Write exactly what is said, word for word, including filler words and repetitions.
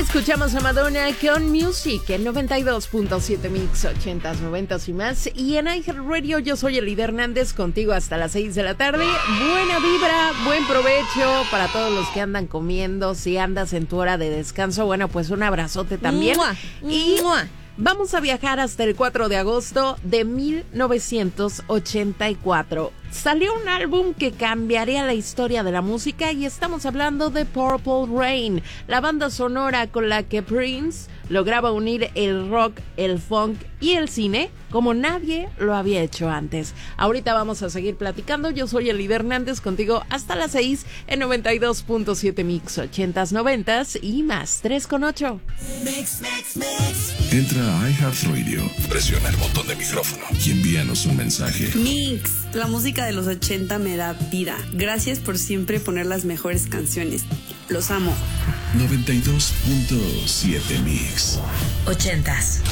Escuchamos a Madonna con Music en noventa y dos punto siete Mix, ochentas, noventas y más. Y en iHeartRadio yo soy Elida Hernández, contigo hasta las seis de la tarde. Buena vibra, buen provecho para todos los que andan comiendo. Si andas en tu hora de descanso, bueno, pues un abrazote también. ¡Mua! Y ¡mua! Vamos a viajar hasta el cuatro de agosto de mil novecientos ochenta y cuatro. Salió un álbum que cambiaría la historia de la música y estamos hablando de Purple Rain, la banda sonora con la que Prince lograba unir el rock, el funk y el cine como nadie lo había hecho antes. Ahorita vamos a seguir platicando. Yo soy Elida Hernández, contigo hasta las seis en noventa y dos punto siete Mix, ochentas, noventas y más. tres con ocho. Mix, mix, mix. Entra a iHeartRadio, presiona el botón de micrófono y envíanos un mensaje. Mix, la música de los ochenta me da vida. Gracias por siempre poner las mejores canciones. Los amo. noventa y dos punto siete Mix. Ochentas.